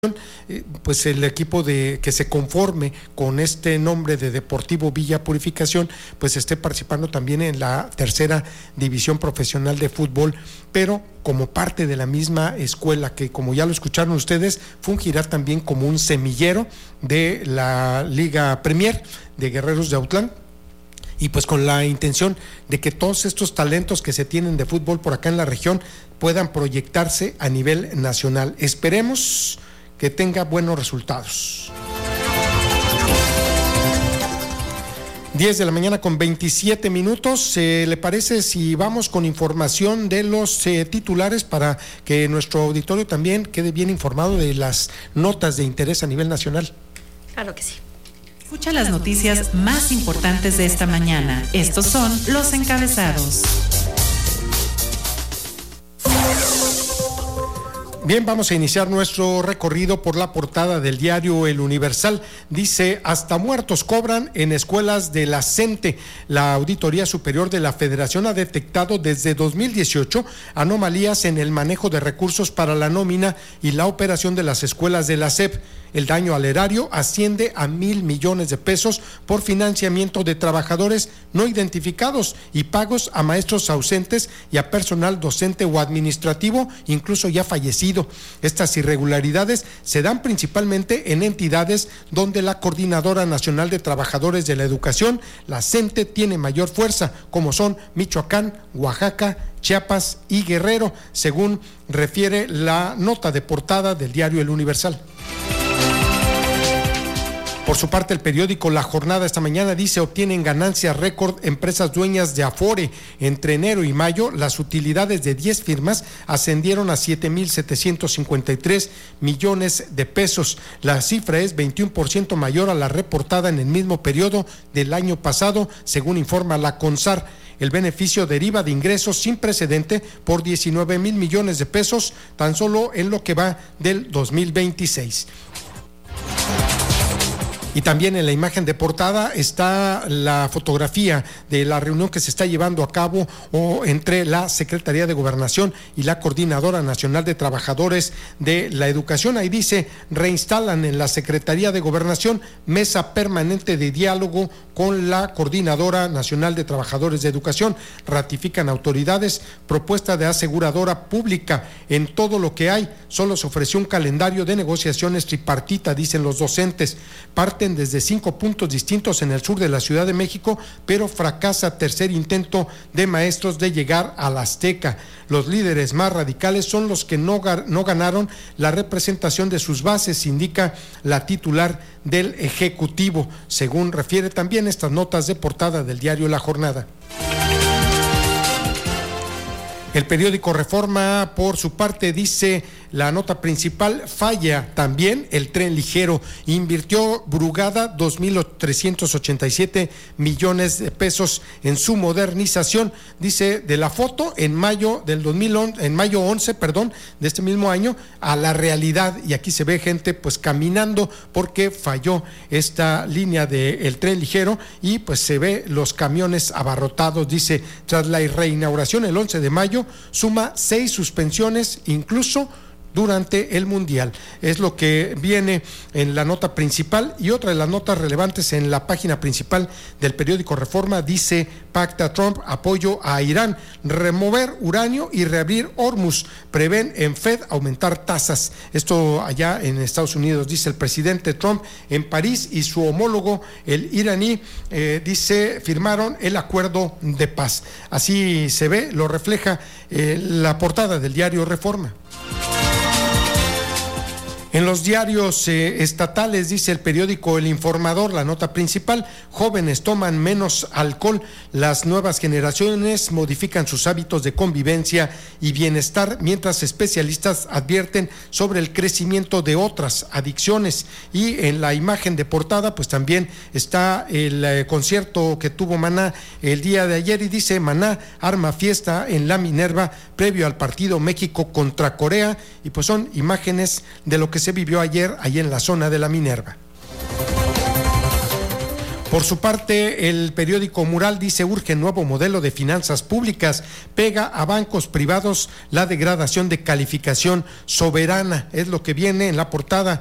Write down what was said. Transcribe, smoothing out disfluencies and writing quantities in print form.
Pues el equipo que se conforme con este nombre de Deportivo Villa Purificación, pues esté participando también en la tercera división profesional de fútbol, pero como parte de la misma escuela que, como ya lo escucharon ustedes, fungirá también como un semillero de la Liga Premier de Guerreros de Autlán. Y pues con la intención de que todos estos talentos que se tienen de fútbol por acá en la región puedan proyectarse a nivel nacional. Esperemos que tenga buenos resultados. 10 de la mañana con 27 minutos. ¿Le parece si vamos con información de los titulares para que nuestro auditorio también quede bien informado de las notas de interés a nivel nacional? Claro que sí. Escucha las noticias más importantes de esta mañana. Estos son los encabezados. Bien, vamos a iniciar nuestro recorrido por la portada del diario El Universal. Dice, hasta muertos cobran en escuelas de la CENTE. La Auditoría Superior de la Federación ha detectado desde 2018 anomalías en el manejo de recursos para la nómina y la operación de las escuelas de la SEP. El daño al erario asciende a 1,000 millones de pesos por financiamiento de trabajadores no identificados y pagos a maestros ausentes y a personal docente o administrativo, incluso ya fallecido. Estas irregularidades se dan principalmente en entidades donde la Coordinadora Nacional de Trabajadores de la Educación, la CENTE, tiene mayor fuerza, como son Michoacán, Oaxaca, Chiapas y Guerrero, según refiere la nota de portada del diario El Universal. Por su parte, el periódico La Jornada esta mañana dice, obtienen ganancias récord empresas dueñas de Afore. Entre enero y mayo, las utilidades de 10 firmas ascendieron a 7,753 millones de pesos. La cifra es 21% mayor a la reportada en el mismo periodo del año pasado, según informa la CONSAR. El beneficio deriva de ingresos sin precedente por 19,000 millones de pesos, tan solo en lo que va del 2026. Y también en la imagen de portada está la fotografía de la reunión que se está llevando a cabo entre la Secretaría de Gobernación y la Coordinadora Nacional de Trabajadores de la Educación. Ahí dice, reinstalan en la Secretaría de Gobernación mesa permanente de diálogo con la Coordinadora Nacional de Trabajadores de Educación. Ratifican autoridades propuesta de aseguradora pública. En todo lo que hay, solo se ofreció un calendario de negociaciones tripartita, dicen los docentes. Parten desde 5 puntos distintos en el sur de la Ciudad de México, pero fracasa tercer intento de maestros de llegar a la Azteca. Los líderes más radicales son los que no ganaron la representación de sus bases, indica la titular del Ejecutivo, según refiere también estas notas de portada del diario La Jornada. El periódico Reforma, por su parte, dice, la nota principal, falla también el tren ligero. Invirtió Brugada 2,387 millones de pesos en su modernización. Dice, de la foto en mayo 11, de este mismo año, a la realidad. Y aquí se ve gente pues caminando porque falló esta línea del tren ligero y pues se ve los camiones abarrotados. Dice, tras la reinauguración el 11 de mayo, suma 6 suspensiones, incluso durante el Mundial. Es lo que viene en la nota principal. Y otra de las notas relevantes en la página principal del periódico Reforma dice, pacta Trump apoyo a Irán, remover uranio y reabrir Hormuz, prevén en Fed aumentar tasas. Esto allá en Estados Unidos, dice el presidente Trump en París, y su homólogo el iraní dice, firmaron el acuerdo de paz. Así se ve, lo refleja la portada del diario Reforma. En los diarios estatales, dice el periódico El Informador, la nota principal, jóvenes toman menos alcohol, las nuevas generaciones modifican sus hábitos de convivencia y bienestar, mientras especialistas advierten sobre el crecimiento de otras adicciones. Y en la imagen de portada, pues también está el concierto que tuvo Maná el día de ayer, y dice, Maná arma fiesta en la Minerva previo al partido México contra Corea, y pues son imágenes de lo que se vivió ayer ahí en la zona de la Minerva. Por su parte, el periódico Mural dice: urge nuevo modelo de finanzas públicas, pega a bancos privados la degradación de calificación soberana. Es lo que viene en la portada